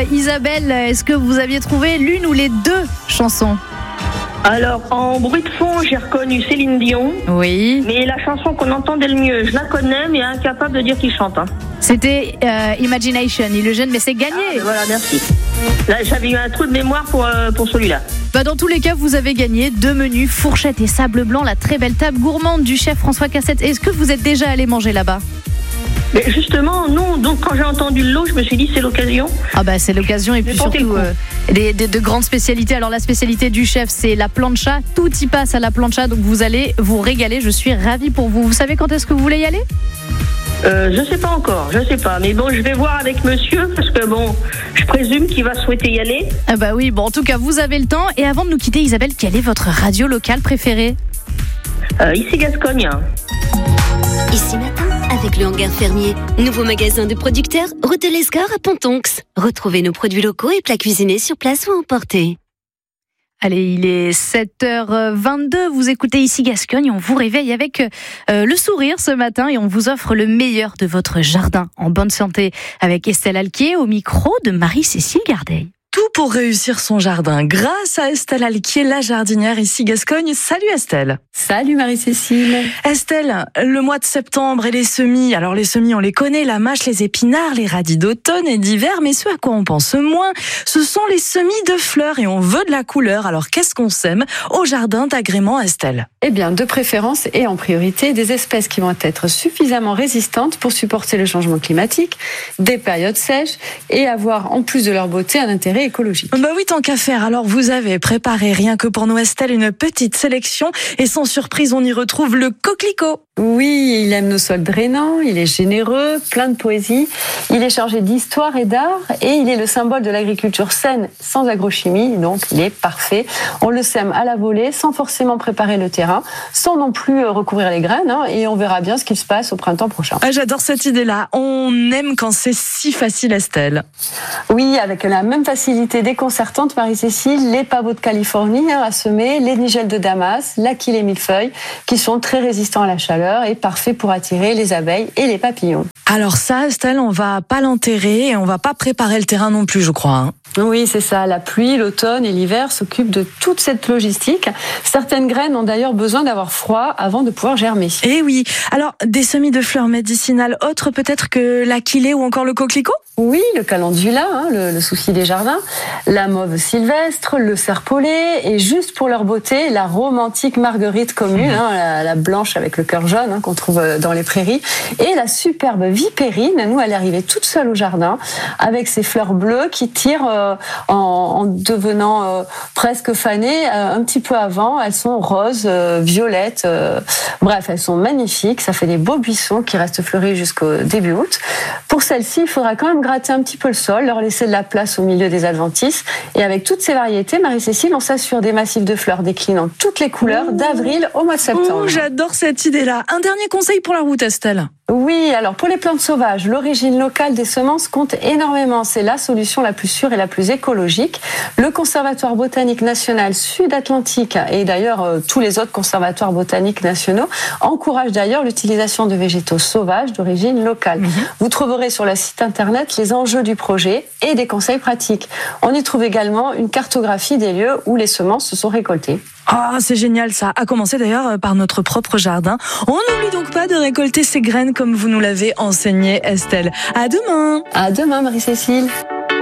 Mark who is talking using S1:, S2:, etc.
S1: Isabelle, est-ce que vous aviez trouvé l'une ou les deux chansons ?
S2: Alors, en bruit de fond, j'ai reconnu Céline Dion.
S1: Oui.
S2: Mais la chanson qu'on entendait le mieux, je la connais, mais incapable de dire qui chante.
S1: C'était Imagination, Illusion, mais c'est gagné.
S2: Voilà, merci. Là, j'avais eu un trou de mémoire pour celui-là.
S1: Dans tous les cas, vous avez gagné 2 menus, fourchette et sable blanc, la très belle table gourmande du chef François Cassette. Est-ce que vous êtes déjà allé manger là-bas ?
S2: Mais justement, non. Donc, quand j'ai entendu le lot, je me suis dit, c'est l'occasion.
S1: C'est l'occasion et puis surtout de grandes spécialités. Alors, la spécialité du chef, c'est la plancha. Tout y passe à la plancha, donc vous allez vous régaler. Je suis ravie pour vous. Vous savez quand est-ce que vous voulez y aller ?
S2: Je sais pas encore, mais bon, je vais voir avec monsieur, parce que bon, je présume qu'il va souhaiter y aller.
S1: Oui, en tout cas, vous avez le temps. Et avant de nous quitter, Isabelle, quelle est votre radio locale préférée ?
S2: Ici Gascogne.
S3: Ici Matin, avec le Hangar Fermier. Nouveau magasin de producteurs, route de l'Esgore à Pontonx. Retrouvez nos produits locaux et plats cuisinés sur place ou emportés.
S1: Allez, il est 7h22, vous écoutez Ici Gascogne, on vous réveille avec le sourire ce matin et on vous offre le meilleur de votre jardin en bonne santé avec Estelle Alquier au micro de Marie-Cécile Gardeil.
S4: Tout pour réussir son jardin grâce à Estelle Alquier, la jardinière Ici Gascogne. Salut Estelle.
S5: Salut Marie-Cécile.
S4: Estelle, le mois de septembre et les semis. Alors les semis, on les connaît, la mâche, les épinards, les radis d'automne et d'hiver. Mais ce à quoi on pense moins, ce sont les semis de fleurs et on veut de la couleur. Alors qu'est-ce qu'on sème au jardin d'agrément, Estelle ?
S5: Eh bien, de préférence et en priorité, des espèces qui vont être suffisamment résistantes pour supporter le changement climatique, des périodes sèches et avoir en plus de leur beauté un intérêt écologique.
S4: Oui, tant qu'à faire. Alors vous avez préparé rien que pour nous, Estelle, une petite sélection et sans surprise, on y retrouve le coquelicot.
S5: Oui, il aime nos sols drainants, il est généreux, plein de poésie, il est chargé d'histoire et d'art et il est le symbole de l'agriculture saine sans agrochimie, donc il est parfait. On le sème à la volée sans forcément préparer le terrain, sans non plus recouvrir les graines et on verra bien ce qui se passe au printemps prochain.
S4: J'adore cette idée-là, on aime quand c'est si facile, Estelle.
S5: Oui, avec la même facilité déconcertante, Marie-Cécile, les pavots de Californie à semer, les nigelles de Damas, l'aquilée millefeuille, qui sont très résistants à la chaleur et parfait pour attirer les abeilles et les papillons.
S4: Alors ça, Estelle, on va pas l'enterrer et on va pas préparer le terrain non plus, je crois.
S5: Oui, c'est ça. La pluie, l'automne et l'hiver s'occupent de toute cette logistique. Certaines graines ont d'ailleurs besoin d'avoir froid avant de pouvoir germer.
S4: Eh oui. Alors, des semis de fleurs médicinales autres peut-être que l'aquilée ou encore le coquelicot ?
S5: Oui, le calendula, le souci des jardins, la mauve sylvestre, le serpolet et juste pour leur beauté, la romantique marguerite commune, la blanche avec le cœur jaune qu'on trouve dans les prairies, et la superbe vipérine. Nous, elle est arrivée toute seule au jardin avec ses fleurs bleues qui tirent en devenant presque fanées un petit peu avant. Elles sont roses, violettes, bref, elles sont magnifiques. Ça fait des beaux buissons qui restent fleuris jusqu'au début août. Pour celles-ci, il faudra quand même gratter un petit peu le sol, leur laisser de la place au milieu des adventices. Et avec toutes ces variétés, Marie-Cécile, on s'assure des massifs de fleurs déclinant toutes les couleurs d'avril au mois de septembre.
S4: J'adore cette idée-là. Un dernier conseil pour la route, Estelle.
S5: Oui, alors pour les plantes sauvages, l'origine locale des semences compte énormément. C'est la solution la plus sûre et la plus écologique. Le Conservatoire botanique national sud-Atlantique et d'ailleurs tous les autres conservatoires botaniques nationaux encouragent d'ailleurs l'utilisation de végétaux sauvages d'origine locale. Vous trouverez sur le site internet les enjeux du projet et des conseils pratiques. On y trouve également une cartographie des lieux où les semences se sont récoltées.
S4: C'est génial ça, à commencer d'ailleurs par notre propre jardin. On n'oublie donc pas de récolter ces graines comme vous nous l'avez enseigné, Estelle. À demain.
S5: À demain, Marie-Cécile.